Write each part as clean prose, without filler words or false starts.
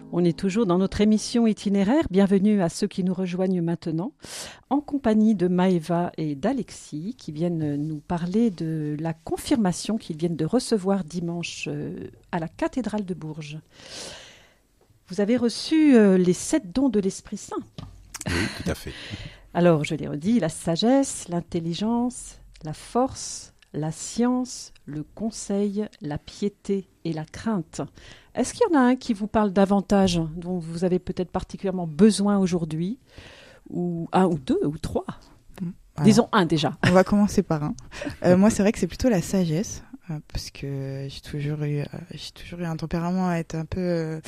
On est toujours dans notre émission itinéraire. Bienvenue à ceux qui nous rejoignent maintenant, en compagnie de Maëva et d'Alexis, qui viennent nous parler de la confirmation qu'ils viennent de recevoir dimanche à la cathédrale de Bourges. Vous avez reçu les 7 dons de l'Esprit Saint. Oui, tout à fait. Alors, je les redis, la sagesse, l'intelligence, la force, la science, le conseil, la piété et la crainte. Est-ce qu'il y en a un qui vous parle davantage, dont vous avez peut-être particulièrement besoin aujourd'hui, ou un ou deux ou trois? Alors, disons un déjà. On va commencer par un. Moi, c'est vrai que c'est plutôt la sagesse, parce que j'ai toujours eu un tempérament à être un peu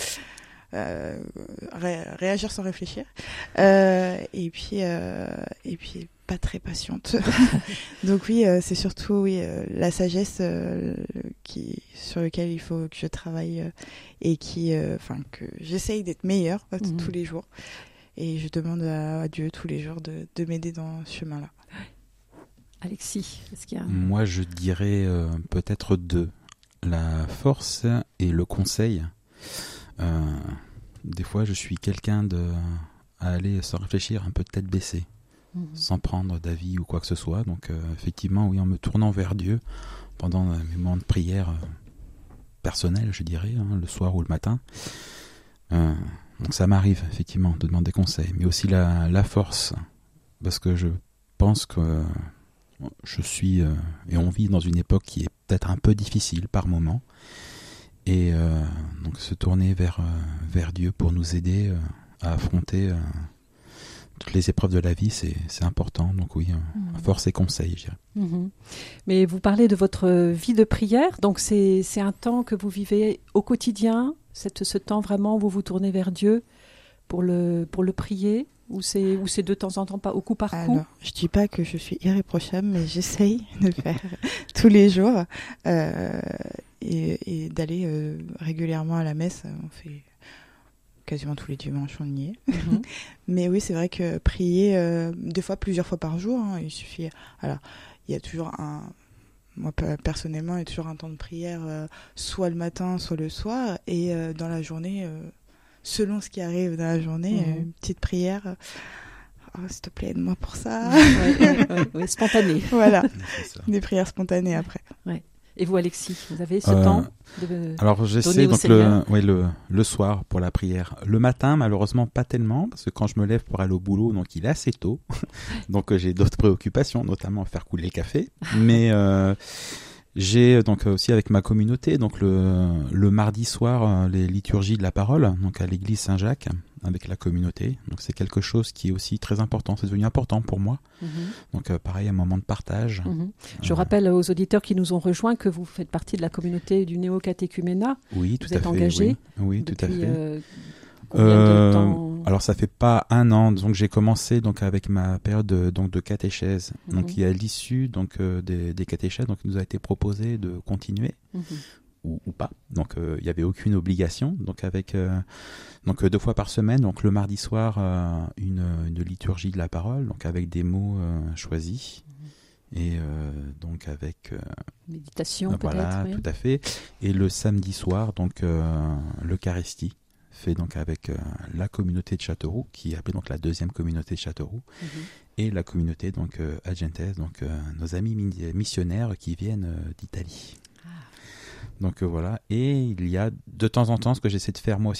réagir sans réfléchir, et puis pas très patiente. Donc oui, c'est surtout la sagesse sur laquelle il faut que je travaille, et que j'essaye d'être meilleure tous les jours, et je demande à Dieu tous les jours de m'aider dans ce chemin-là. Alexis, est-ce qu'il y a Moi, je dirais peut-être 2. La force et le conseil. Des fois, je suis quelqu'un à aller sans réfléchir, un peu tête baissée, sans prendre d'avis ou quoi que ce soit. Donc, effectivement, oui, en me tournant vers Dieu pendant mes moments de prière personnels, je dirais, le soir ou le matin. Donc, ça m'arrive, effectivement, de demander conseil. Mais aussi la force, parce que je pense que je suis, et on vit dans une époque qui est peut-être un peu difficile par moments. Et donc se tourner vers Dieu pour nous aider à affronter toutes les épreuves de la vie, c'est important. Donc oui, force et conseil, je dirais. Mais vous parlez de votre vie de prière, donc c'est un temps que vous vivez au quotidien, ce temps vraiment où vous vous tournez vers Dieu pour le prier, ou c'est de temps en temps, pas au coup par coup? Alors, je dis pas que je suis irréprochable, mais j'essaye de faire tous les jours. Et d'aller régulièrement à la messe. On fait quasiment tous les dimanches, on y est. Mais oui, c'est vrai que prier, des fois plusieurs fois par jour, il suffit. Alors, il y a toujours moi personnellement, il y a toujours un temps de prière, soit le matin, soit le soir, et dans la journée, selon ce qui arrive dans la journée, une petite prière. Oh, s'il te plaît, aide-moi pour ça. Oui, spontané. Voilà, des prières spontanées après. Ouais. Et vous, Alexis, vous avez ce temps de alors j'essaie donc le soir pour la prière. Le matin, malheureusement, pas tellement, parce que quand je me lève pour aller au boulot, donc il est assez tôt. Donc j'ai d'autres préoccupations, notamment faire couler le café. Mais j'ai donc aussi avec ma communauté, donc le mardi soir, les liturgies de la parole, donc à l'église Saint-Jacques, avec la communauté. Donc c'est quelque chose qui est aussi très important, c'est devenu important pour moi. Donc pareil, un moment de partage. Je rappelle aux auditeurs qui nous ont rejoints que vous faites partie de la communauté du Néo-Catéchuménat. Oui, tout à fait. Vous êtes engagé. Oui, tout à fait. Combien de temps? Alors ça fait pas un an, donc j'ai commencé donc avec ma période de catéchèse. Donc il y a l'issue donc des catéchèses, donc il nous a été proposé de continuer. Ou pas, donc il n'y avait aucune obligation, donc avec donc 2 fois par semaine, donc le mardi soir une liturgie de la parole, donc avec des mots choisis, et donc avec méditation voilà, peut-être, tout à fait, et le samedi soir donc l'Eucharistie fait donc avec la communauté de Châteauroux, qui est appelée donc la 2e communauté de Châteauroux, et la communauté donc Agentes, donc nos amis missionnaires qui viennent d'Italie. Donc voilà, et il y a de temps en temps ce que j'essaie de faire moi aussi